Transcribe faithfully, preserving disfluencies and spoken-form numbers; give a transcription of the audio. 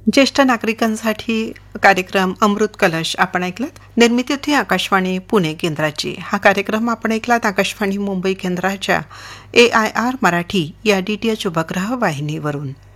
ज्येष्ठ नागरिकांसाठी कार्यक्रम अमृत कलश आपण ऐकलात. निर्मिती होती आकाशवाणी पुणे केंद्राची. हा कार्यक्रम आपण ऐकलात आकाशवाणी मुंबई केंद्राच्या ए आय आर मराठी या डी टी एच उपग्रह वाहिनीवरून.